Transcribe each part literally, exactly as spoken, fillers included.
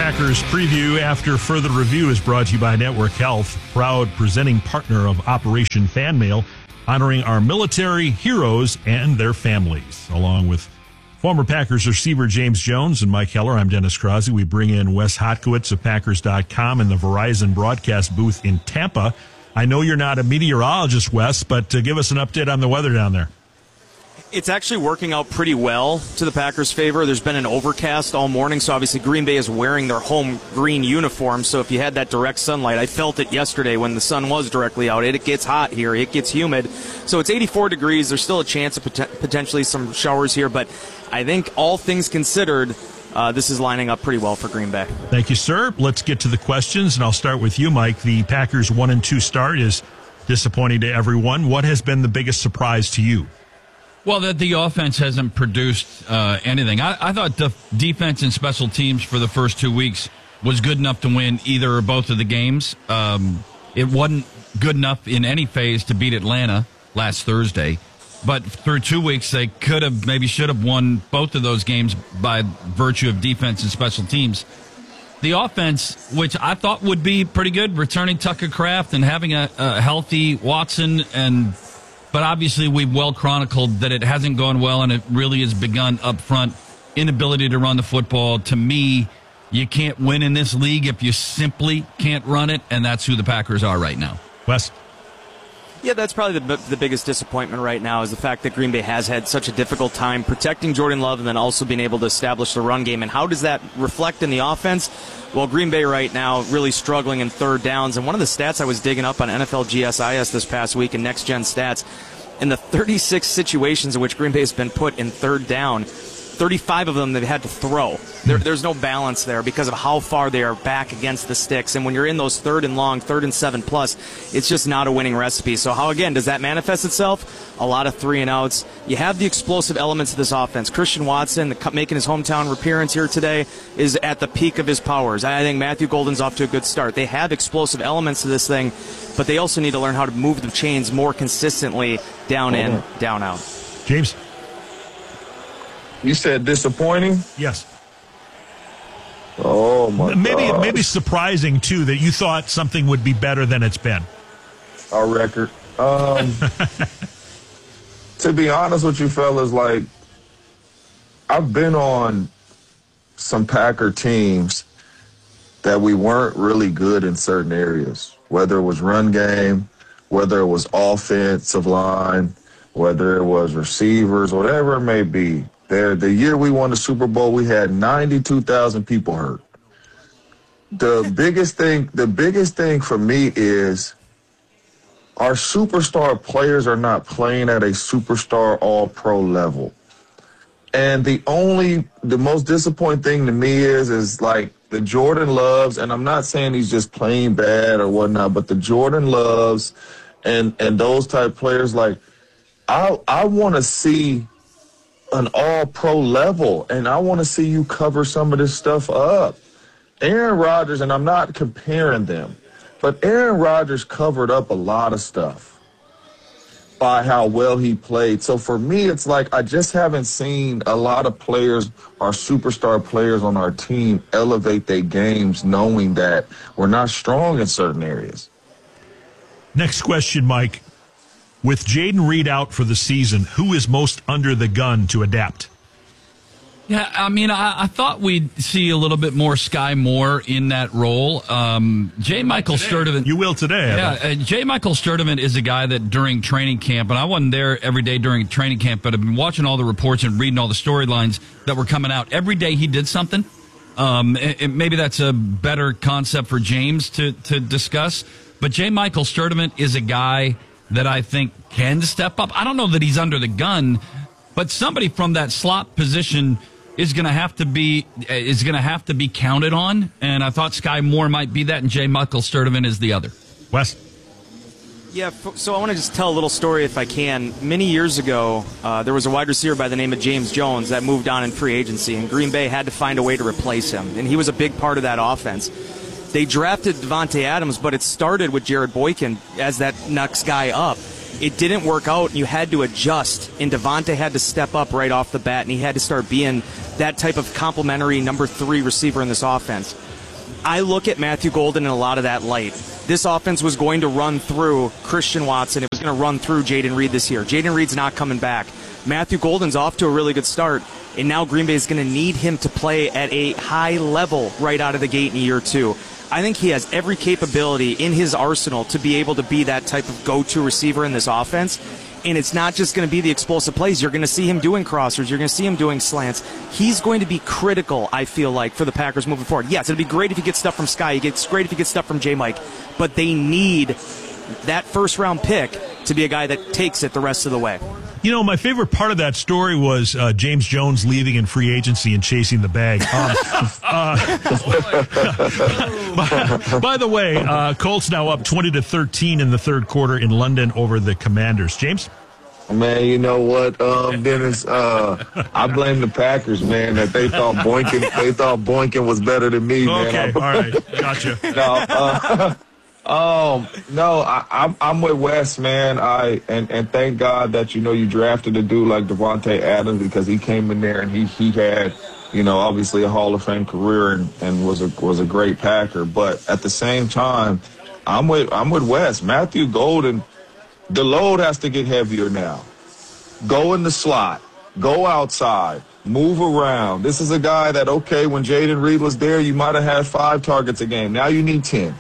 Packers preview after further review is brought to you by Network Health, proud presenting partner of Operation Fan Mail, honoring our military heroes and their families. Along with former Packers receiver James Jones and Mike Heller, I'm Dennis Crosby. We bring in Wes Hotkowitz of Packers dot com in the Verizon broadcast booth in Tampa. I know you're not a meteorologist, Wes, but uh, give us an update on the weather down there. It's actually working out pretty well to the Packers' favor. There's been an overcast all morning, so obviously Green Bay is wearing their home green uniform. So if you had that direct sunlight, I felt it yesterday when the sun was directly out. It, it gets hot here. It gets humid. So it's eighty-four degrees. There's still a chance of pot- potentially some showers here, but I think all things considered, uh, this is lining up pretty well for Green Bay. Thank you, sir. Let's get to the questions, and I'll start with you, Mike. The Packers' one and two start is disappointing to everyone. What has been the biggest surprise to you? Well, that the offense hasn't produced uh, anything. I, I thought the defense and special teams for the first two weeks was good enough to win either or both of the games. Um, it wasn't good enough in any phase to beat Atlanta last Thursday. But through two weeks, they could have, maybe should have won both of those games by virtue of defense and special teams. The offense, which I thought would be pretty good, returning Tucker Kraft and having a, a healthy Watson and... But obviously, we've well chronicled that it hasn't gone well, and it really has begun up front. Inability to run the football. To me, you can't win in this league if you simply can't run it, and that's who the Packers are right now. Wes? Yeah, that's probably the, the biggest disappointment right now is the fact that Green Bay has had such a difficult time protecting Jordan Love and then also being able to establish the run game. And how does that reflect in the offense? Well, Green Bay right now really struggling in third downs. And one of the stats I was digging up on N F L G S I S this past week in Next Gen Stats, in the thirty-six situations in which Green Bay has been put in third down, thirty-five of them they've had to throw. There, there's no balance there because of how far they are back against the sticks. And when you're in those third and long, third and seven plus, it's just not a winning recipe. So how, again, does that manifest itself? A lot of three and outs. You have the explosive elements of this offense. Christian Watson, the, making his hometown appearance here today, is at the peak of his powers. I think Matthew Golden's off to a good start. They have explosive elements to this thing, but they also need to learn how to move the chains more consistently down in, down out. James? You said disappointing? Yes. Oh, my maybe gosh. Maybe surprising, too, that you thought something would be better than it's been. Our record. Um, to be honest with you fellas, like, I've been on some Packer teams that we weren't really good in certain areas, whether it was run game, whether it was offensive line, whether it was receivers, whatever it may be. There, the year we won the Super Bowl, we had ninety-two thousand people hurt. The biggest thing, the biggest thing for me is our superstar players are not playing at a superstar all-pro level. And the only, the most disappointing thing to me is, is like the Jordan Loves, and I'm not saying he's just playing bad or whatnot, but the Jordan Loves and, and those type players, like, I, I want to see an all-pro level, and I want to see you cover some of this stuff up. Aaron Rodgers, and I'm not comparing them, but Aaron Rodgers covered up a lot of stuff by how well he played. So for me, it's like I just haven't seen a lot of players, our superstar players on our team, elevate their games knowing that we're not strong in certain areas. Next question, Mike. With Jayden Reed out for the season, who is most under the gun to adapt? Yeah, I mean, I, I thought we'd see a little bit more Sky Moore in that role. Um, J. Michael Sturdivant. You will today. Yeah, uh, J. Michael Sturdivant is a guy that during training camp, and I wasn't there every day during training camp, but I've been watching all the reports and reading all the storylines that were coming out. Every day he did something. Um, it, it, maybe that's a better concept for James to, to discuss. But J. Michael Sturdivant is a guy that I think can step up. I don't know that he's under the gun, but somebody from that slot position is going to have to be is going to have to be counted on. And I thought Sky Moore might be that, and J. Michael Sturdivant is the other. Wes? Yeah, so I want to just tell a little story if I can. Many years ago, uh, there was a wide receiver by the name of James Jones that moved on in free agency, and Green Bay had to find a way to replace him, and he was a big part of that offense. They drafted Devontae Adams, but it started with Jared Boykin as that next guy up. It didn't work out, and you had to adjust, and Devontae had to step up right off the bat, and he had to start being that type of complimentary number three receiver in this offense. I look at Matthew Golden in a lot of that light. This offense was going to run through Christian Watson. It was going to run through Jayden Reed this year. Jayden Reed's not coming back. Matthew Golden's off to a really good start, and now Green Bay is going to need him to play at a high level right out of the gate in year two. I think he has every capability in his arsenal to be able to be that type of go-to receiver in this offense. And it's not just going to be the explosive plays. You're going to see him doing crossers. You're going to see him doing slants. He's going to be critical, I feel like, for the Packers moving forward. Yes, it'd be great if you get stuff from Sky. It's great if you get stuff from J. Mike. But they need that first-round pick to be a guy that takes it the rest of the way. You know, my favorite part of that story was uh, James Jones leaving in free agency and chasing the bag. Um, uh, by, by the way, uh, Colts now up twenty to thirteen in the third quarter in London over the Commanders. James? Man, you know what, um, Dennis? Uh, I blame the Packers, man, that they thought Boykin, they thought Boykin was better than me, man. Okay, all right, gotcha. No, uh, Um, no, I, I'm I'm with Wes, man. I and, and thank God that you know you drafted a dude like Devontae Adams because he came in there and he he had, you know, obviously a Hall of Fame career and, and was a was a great Packer. But at the same time, I'm with I'm with Wes. Matthew Golden, the load has to get heavier now. Go in the slot, go outside, move around. This is a guy that okay, when Jayden Reed was there, you might have had five targets a game. Now you need ten.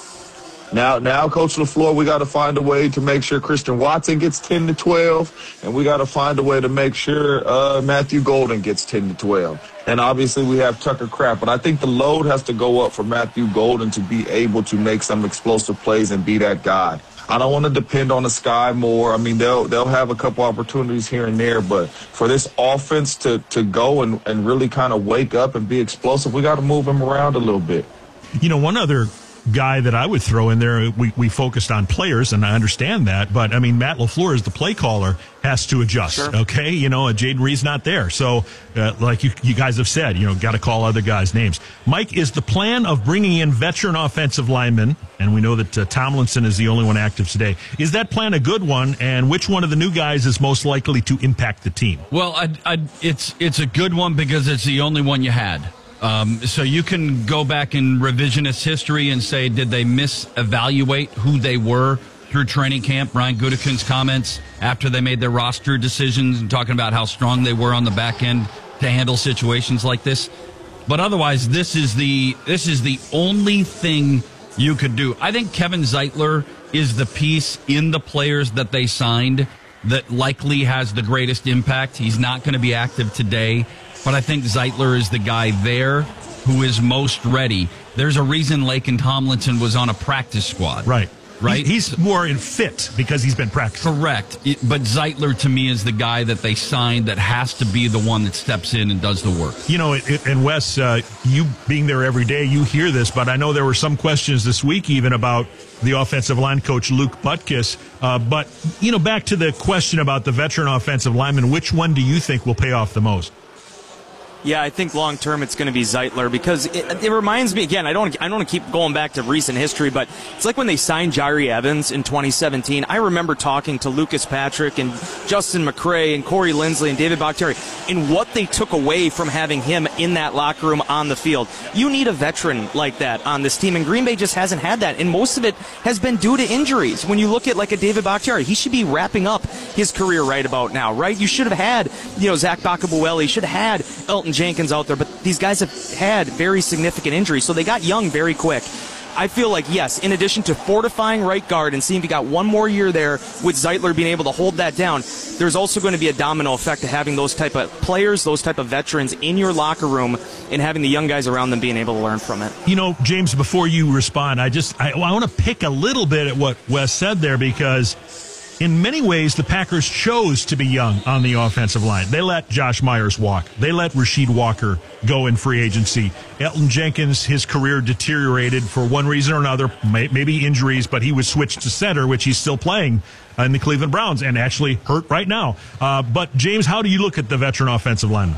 Now, now, Coach LaFleur, we got to find a way to make sure Christian Watson gets ten to twelve, and we got to find a way to make sure uh, Matthew Golden gets ten to twelve. And obviously, we have Tucker Kraft, but I think the load has to go up for Matthew Golden to be able to make some explosive plays and be that guy. I don't want to depend on the Sky more. I mean, they'll they'll have a couple opportunities here and there, but for this offense to to go and, and really kind of wake up and be explosive, we got to move him around a little bit. You know, one other guy that I would throw in there, we, we focused on players, and I understand that, but I mean, Matt LaFleur as the play caller has to adjust, sure. okay? You know, Jayden Reed's not there. So, uh, like you, you guys have said, you know, got to call other guys' names. Mike, is the plan of bringing in veteran offensive linemen, and we know that uh, Tomlinson is the only one active today, is that plan a good one, and which one of the new guys is most likely to impact the team? Well, I, I, it's it's a good one because it's the only one you had. Um, so you can go back in revisionist history and say, did they misevaluate who they were through training camp? Ryan Gutekunst's comments after they made their roster decisions and talking about how strong they were on the back end to handle situations like this. But otherwise, this is the this is the only thing you could do. I think Kevin Zeitler is the piece in the players that they signed that likely has the greatest impact. He's not going to be active today. But I think Zeitler is the guy there who is most ready. There's a reason Laken Tomlinson was on a practice squad. Right. Right? He's more in fit because he's been practicing. Correct. It, but Zeitler, to me, is the guy that they signed that has to be the one that steps in and does the work. You know, it, it, and Wes, uh, you being there every day, you hear this, but I know there were some questions this week even about the offensive line coach, Luke Butkus. Uh, but, you know, back to the question about the veteran offensive lineman, which one do you think will pay off the most? Yeah, I think long term it's going to be Zeitler because it, it reminds me again. I don't. I don't want to keep going back to recent history, but it's like when they signed Jari Evans in twenty seventeen. I remember talking to Lucas Patrick and Justin McCray and Corey Lindsley and David Bakhtiari and what they took away from having him in that locker room on the field. You need a veteran like that on this team, and Green Bay just hasn't had that, and most of it has been due to injuries. When you look at like a David Bakhtiari, he should be wrapping up his career right about now, right? You should have had, you know, Zach Bakabueli, you should have had Elton Jenkins out there, but these guys have had very significant injuries, so they got young very quick. I feel like, yes, in addition to fortifying right guard and seeing if you got one more year there with Zeitler being able to hold that down, there's also going to be a domino effect of having those type of players, those type of veterans in your locker room and having the young guys around them being able to learn from it. You know, James, before you respond, I just I, I want to pick a little bit at what Wes said there because in many ways, the Packers chose to be young on the offensive line. They let Josh Myers walk. They let Rasheed Walker go in free agency. Elton Jenkins, his career deteriorated for one reason or another, maybe injuries, but he was switched to center, which he's still playing in the Cleveland Browns and actually hurt right now. Uh, but, James, how do you look at the veteran offensive lineman?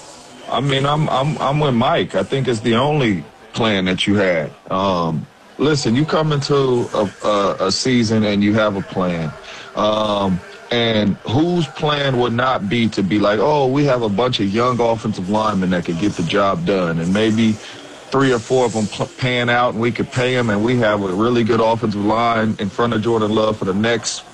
I mean, I'm I'm I'm with Mike. I think it's the only plan that you had. Um, listen, you come into a, a, a season and you have a plan. Um, and whose plan would not be to be like, oh, we have a bunch of young offensive linemen that could get the job done. And maybe three or four of them pan out and we could pay them, and we have a really good offensive line in front of Jordan Love for the next